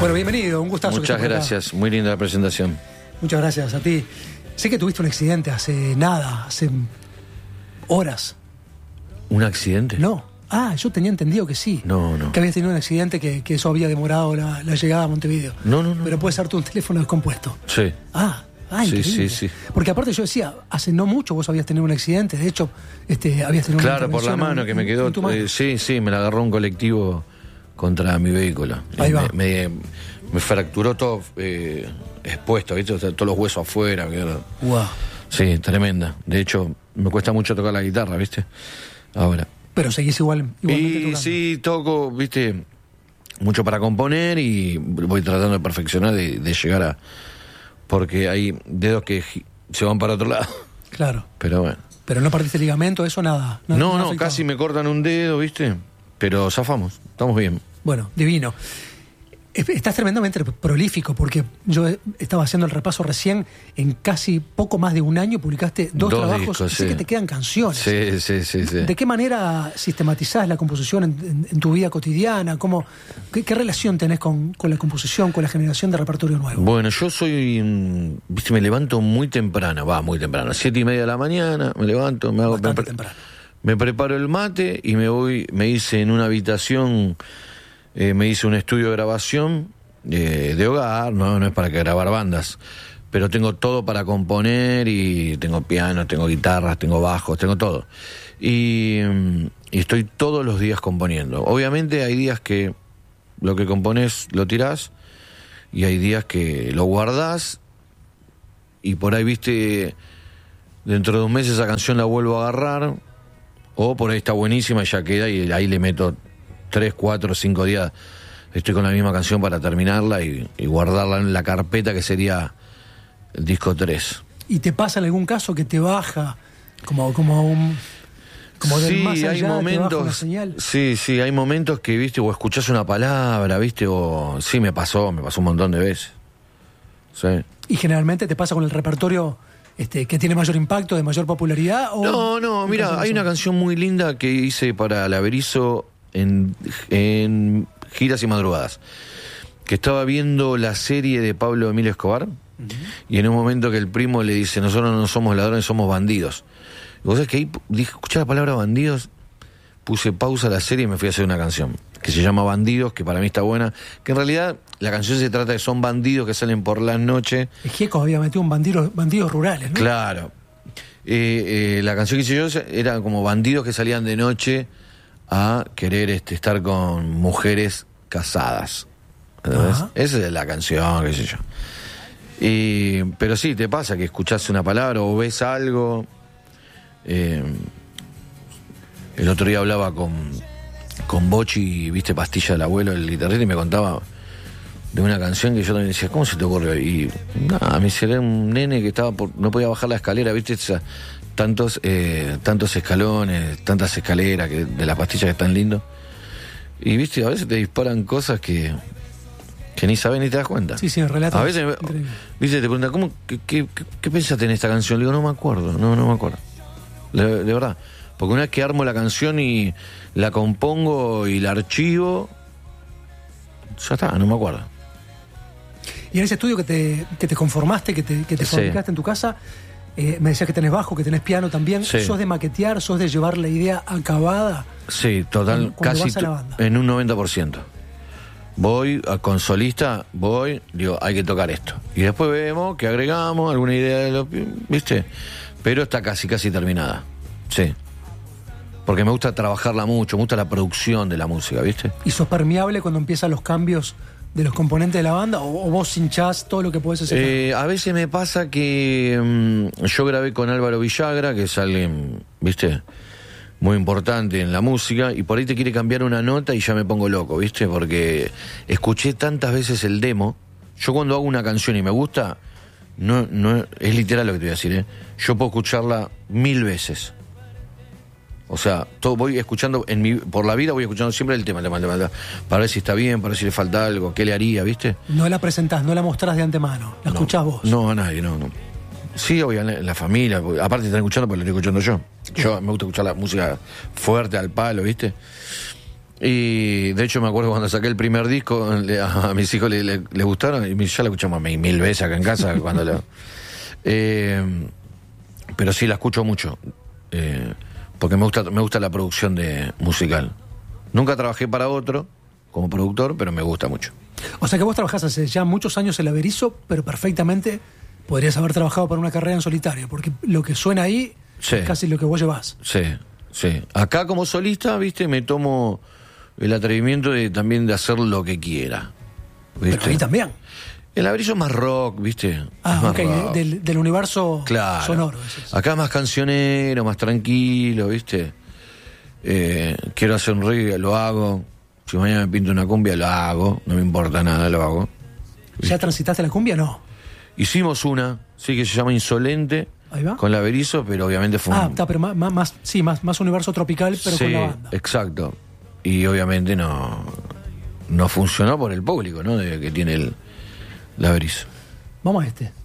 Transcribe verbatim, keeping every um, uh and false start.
Bueno, bienvenido, un gustazo. Muchas que gracias, muy linda la presentación. Muchas gracias a ti. Sé que tuviste un accidente hace nada, hace horas. ¿Un accidente? No. Ah, yo tenía entendido que sí. No, no. Que habías tenido un accidente, que, que eso había demorado la, la llegada a Montevideo. No, no, no. Pero puede ser tu un teléfono descompuesto. Sí. Ah, ah, sí, increíble. sí, sí. Porque aparte yo decía, hace no mucho vos habías tenido un accidente. De hecho, este, habías tenido Claro, una por la mano en, que me quedó. en tu mano. Eh, sí, sí, me la agarró un colectivo contra mi vehículo. Ahí me, va. Me, me fracturó todo eh, expuesto, ¿viste? O sea, todos los huesos afuera. Wow. Sí, tremenda. De hecho, me cuesta mucho tocar la guitarra, ¿viste? Ahora. Pero seguís igual, igualmente Y tocando. sí, toco, ¿viste? Mucho para componer y voy tratando de perfeccionar, de, de llegar a... Porque hay dedos que se van para otro lado. Claro. Pero bueno. Pero no partiste ligamento, eso nada. No, no, no afectado. casi me cortan un dedo, ¿viste? Pero zafamos, estamos bien. Bueno, divino. Estás tremendamente prolífico, porque yo estaba haciendo el repaso recién. En casi poco más de un año publicaste dos, Dos trabajos. discos, y sé sí. que te quedan canciones. Sí, sí, sí, sí. ¿De qué manera sistematizás la composición en, en, en tu vida cotidiana? ¿Cómo, qué, qué relación tenés con, con la composición, con la generación de repertorio nuevo? Bueno, yo soy, viste, me levanto muy temprano, va, muy temprano, siete y media de la mañana, me levanto, me hago, me, pre temprano. me preparo el mate y me voy, me hice en una habitación, eh, me hice un estudio de grabación eh, de hogar, no, no es para que grabar bandas, pero tengo todo para componer y tengo piano, tengo guitarras, tengo bajos, tengo todo. Y, y estoy todos los días componiendo. Obviamente hay días que lo que compones lo tirás y hay días que lo guardás y por ahí, viste, dentro de un mes esa canción la vuelvo a agarrar o por ahí está buenísima y ya queda y ahí le meto tres, cuatro, cinco días. Estoy con la misma canción para terminarla y, y guardarla en la carpeta que sería el disco tres. ¿Y te pasa en algún caso que te baja como, como un... Como del sí, más allá, hay te baja momentos, una señal? sí, sí, hay momentos que, viste, o escuchás una palabra, viste, o sí, me pasó, me pasó un montón de veces. Sí. ¿Y generalmente te pasa con el repertorio este, que tiene mayor impacto, de mayor popularidad? ¿O No, no, mira, hay una canción muy linda que hice para la Berizo en, en Giras y Madrugadas, que estaba viendo la serie de Pablo Emilio Escobar, uh-huh. Y en un momento que el primo le dice, nosotros no somos ladrones, somos bandidos. Y vos sabés que ahí dije, escuché la palabra bandidos, puse pausa a la serie y me fui a hacer una canción que se llama Bandidos, que para mí está buena, que en realidad la canción se trata de son bandidos que salen por las noches. Es Gieco había metido un bandido, bandidos rurales, ¿no? Claro. Eh, eh, la canción que hice yo era como bandidos que salían de noche a querer este, estar con mujeres casadas. Esa es la canción, qué sé yo. Y, pero sí, te pasa que escuchás una palabra o ves algo. Eh, el otro día hablaba con, con Bochi, viste, Pastilla del Abuelo, el guitarrista, y me contaba de una canción que yo también decía, ¿cómo se te ocurrió? Y nada, me decía, era un nene que estaba por, no podía bajar la escalera, viste, esa, tantos, eh, tantos escalones, tantas escaleras que, de las pastillas que están lindos. Y viste, a veces te disparan cosas que, que ni sabes ni te das cuenta. Sí, sí, el relato. A veces, viste, te preguntan, ¿cómo, qué, qué, qué, qué pensaste en esta canción? Le digo, no me acuerdo, no, no me acuerdo. De, de verdad. Porque una vez que armo la canción y la compongo y la archivo, ya está, no me acuerdo. Y en ese estudio que te, que te conformaste, que te, que te Sí. fabricaste en tu casa, eh, me decías que tenés bajo, que tenés piano también. Sí. ¿Sos de maquetear, sos de llevar la idea acabada? Sí, total, cuando casi vas a la banda. En un noventa por ciento. Voy a, con solista, voy, digo, hay que tocar esto. Y después vemos que agregamos alguna idea de lo, ¿viste? Pero está casi, casi terminada. Sí. Porque me gusta trabajarla mucho, me gusta la producción de la música, ¿viste? ¿Y sos permeable cuando empiezan los cambios de los componentes de la banda? ¿O, o vos hinchás todo lo que podés hacer? Eh, a veces me pasa que mmm, yo grabé con Álvaro Villagra, que es alguien, ¿viste?, muy importante en la música, y por ahí te quiere cambiar una nota y ya me pongo loco, ¿viste? Porque escuché tantas veces el demo. Yo cuando hago una canción y me gusta, no, no es literal lo que te voy a decir, ¿eh? Yo puedo escucharla mil veces. O sea, todo voy escuchando, en mi, por la vida voy escuchando siempre el tema, el tema, el tema, el tema, para ver si está bien, para ver si le falta algo, qué le haría, ¿viste? No la presentás, no la mostrás de antemano, la no, escuchás vos. No, a nadie, no, no. Sí, obviamente, la, la familia, aparte están escuchando porque lo estoy escuchando yo. Yo me gusta escuchar la música fuerte, al palo, ¿viste? Y de hecho me acuerdo cuando saqué el primer disco, le- a, a mis hijos le, le- les gustaron, y ya la escuchamos mil, mil veces acá en casa. cuando lo, eh, Pero sí la escucho mucho, eh, porque me gusta, me gusta la producción de musical. Nunca trabajé para otro como productor, pero me gusta mucho. O sea que vos trabajás hace ya muchos años en la Berizo, pero perfectamente podrías haber trabajado para una carrera en solitario, porque lo que suena ahí Sí. es casi lo que vos llevás. Sí, sí. Acá como solista, viste, me tomo el atrevimiento de también de hacer lo que quiera. ¿Viste? Pero ahí también. El Laberizo es más rock, viste. Es Ah, más ok, rock. del, del universo Claro. sonoro. Decís. Acá más cancionero, más tranquilo, ¿viste? Eh, quiero hacer un reggae, lo hago. Si mañana me pinto una cumbia, lo hago. No me importa nada, lo hago. ¿Ya transitaste la cumbia? No. Hicimos una, sí, que se llama Insolente, Ahí va. con Laberizo, pero obviamente fue Ah, un... está, pero más, más, más- sí, más, más universo tropical, pero sí, con la banda. exacto. Y obviamente no, no funcionó por el público, ¿no? De, que tiene el Laberizo. Vamos a este.